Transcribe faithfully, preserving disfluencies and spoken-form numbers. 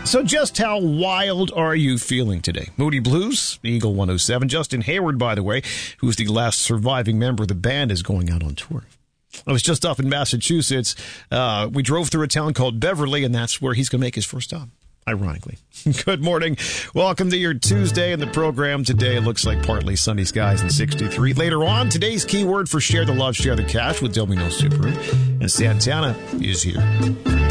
So just how wild are you feeling today? Moody Blues, Eagle one oh seven. Justin Hayward, by the way, who's the last surviving member of the band, is going out on tour. I was just up in Massachusetts. Uh, we drove through a town called Beverly, and that's where he's going to make his first stop, ironically. Good morning. Welcome to your Tuesday in the program. Today it looks like partly sunny skies and sixty-three. Later on, today's keyword for Share the Love, Share the Cash with Domino Super. And Santana is here.